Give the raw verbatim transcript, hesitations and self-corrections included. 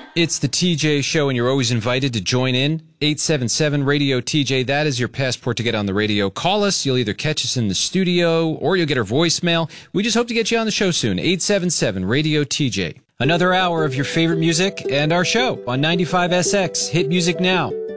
It's the T J Show, and you're always invited to join in. eight seven seven radio T J. That is your passport to get on the radio. Call us. You'll either catch us in the studio or you'll get our voicemail. We just hope to get you on the show soon. eight seven seven radio T J. Another hour of your favorite music and our show on ninety-five S X. Hit music now.